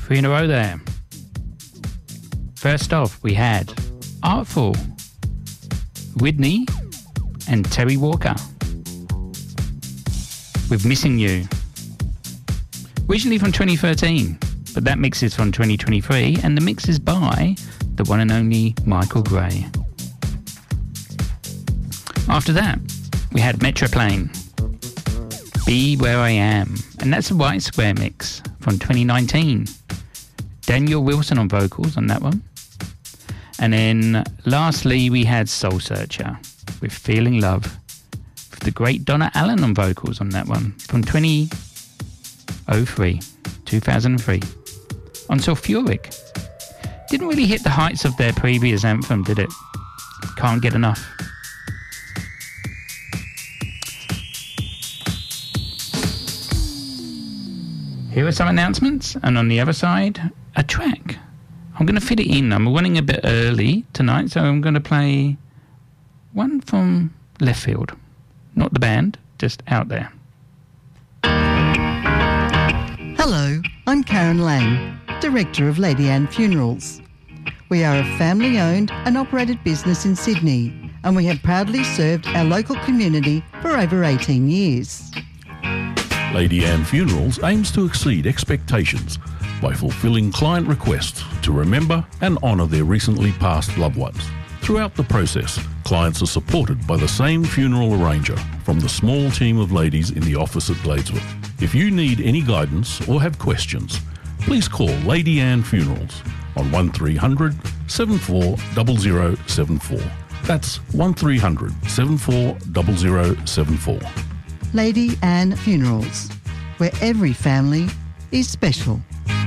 Three in a row there. First off, we had Artful, Whitney and Terry Walker with Missing You. Originally from 2013, but that mix is from 2023, and the mix is by the one and only Michael Gray. After that, we had Metroplane, Be Where I Am, and that's a White Square mix from 2019. Daniel Wilson on vocals on that one. And then lastly, we had Soul Searcher with Feeling Love, with the great Donna Allen on vocals on that one from 2003. On Sulfuric. Didn't really hit the heights of their previous anthem, did it? Can't Get Enough. Here are some announcements, and on the other side, a track. I'm going to fit it in. I'm running a bit early tonight, so I'm going to play one from left field. Not the band, just out there. Hello, I'm Karen Lang, Director of Lady Anne Funerals. We are a family-owned and operated business in Sydney, and we have proudly served our local community for over 18 years. Lady Anne Funerals aims to exceed expectations by fulfilling client requests to remember and honour their recently passed loved ones. Throughout the process, clients are supported by the same funeral arranger from the small team of ladies in the office at Gladeswood. If you need any guidance or have questions, please call Lady Anne Funerals on 1300 740074. That's 1300 740074. Lady Anne Funerals, where every family is special.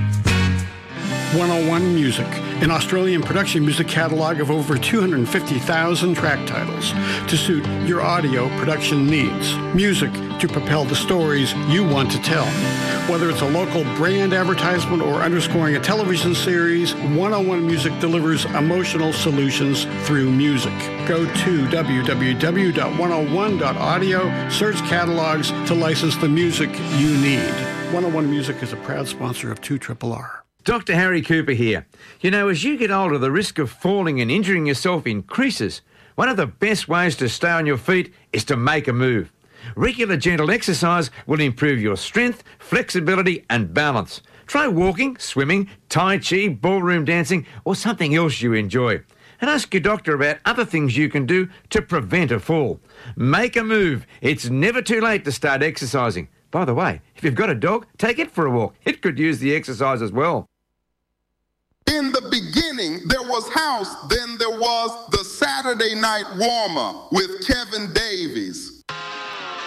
101 Music, an Australian production music catalogue of over 250,000 track titles to suit your audio production needs. Music to propel the stories you want to tell. Whether it's a local brand advertisement or underscoring a television series, 101 Music delivers emotional solutions through music. Go to www.101.audio, search catalogs to license the music you need. 101 Music is a proud sponsor of 2RRR. Dr. Harry Cooper here. You know, as you get older, the risk of falling and injuring yourself increases. One of the best ways to stay on your feet is to make a move. Regular gentle exercise will improve your strength, flexibility and balance. Try walking, swimming, tai chi, ballroom dancing or something else you enjoy. And ask your doctor about other things you can do to prevent a fall. Make a move. It's never too late to start exercising. By the way, if you've got a dog, take it for a walk. It could use the exercise as well. In the beginning, there was house, then there was the Saturday Night Warmer with Kevin Davies.